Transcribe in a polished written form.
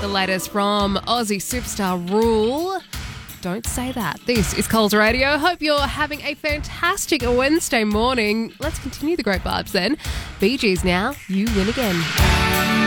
the latest from Aussie superstar Rule. Don't say that. This is Coles Radio. Hope you're having a fantastic Wednesday morning. Let's continue the great vibes then. Bee Gees now, You Win Again.